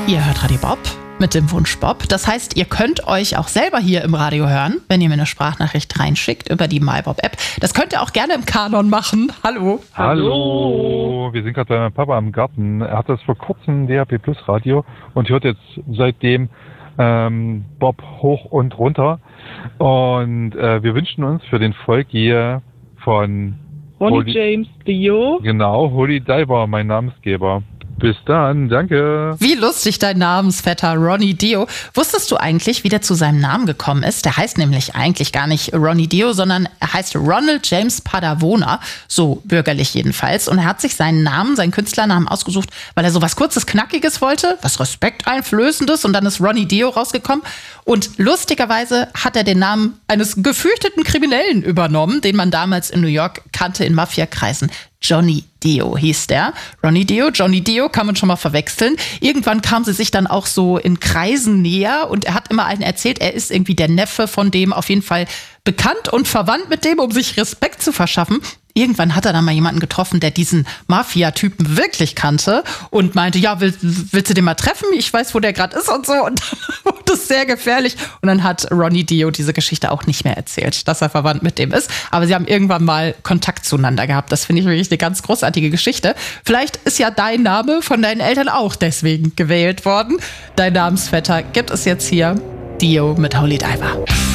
Ihr hört Radio Bob mit dem Wunsch Bob. Das heißt, ihr könnt euch auch selber hier im Radio hören, wenn ihr mir eine Sprachnachricht reinschickt über die MyBob-App. Das könnt ihr auch gerne im Kanon machen. Hallo. Hallo. Wir sind gerade bei meinem Papa im Garten. Er hat das vor kurzem DAB Plus Radio und hört jetzt seitdem Bob hoch und runter. Und wir wünschen uns für den Volk hier von Ronnie James Dio. Genau, Holy Diver, mein Namensgeber. Bis dann, danke. Wie lustig dein Namensvetter Ronnie Dio. Wusstest du eigentlich, wie der zu seinem Namen gekommen ist? Der heißt nämlich eigentlich gar nicht Ronnie Dio, sondern er heißt Ronald James Padavona, so bürgerlich jedenfalls. Und er hat sich seinen Namen, seinen Künstlernamen ausgesucht, weil er so was Kurzes, Knackiges wollte, was Respekteinflößendes, und dann ist Ronnie Dio rausgekommen. Und lustigerweise hat er den Namen eines gefürchteten Kriminellen übernommen, den man damals in New York kannte in Mafiakreisen. Johnny Dio hieß der. Ronnie Dio, Johnny Dio kann man schon mal verwechseln. Irgendwann kamen sie sich dann auch so in Kreisen näher und er hat immer allen erzählt, er ist irgendwie der Neffe von dem, auf jeden Fall bekannt und verwandt mit dem, um sich Respekt zu verschaffen. Irgendwann hat er dann mal jemanden getroffen, der diesen Mafia-Typen wirklich kannte und meinte, ja, willst du den mal treffen? Ich weiß, wo der gerade ist und so. Und dann wurde es sehr gefährlich. Und dann hat Ronnie Dio diese Geschichte auch nicht mehr erzählt, dass er verwandt mit dem ist. Aber sie haben irgendwann mal Kontakt zueinander gehabt. Das finde ich wirklich eine ganz großartige Geschichte. Vielleicht ist ja dein Name von deinen Eltern auch deswegen gewählt worden. Dein Namensvetter gibt es jetzt hier. Dio mit Holy Diver.